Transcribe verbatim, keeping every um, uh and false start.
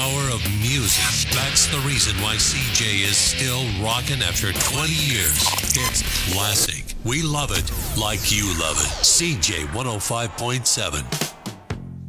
power of music. That's the reason why C J is still rocking after twenty years. It's classic. We love it like you love it. C J one oh five point seven.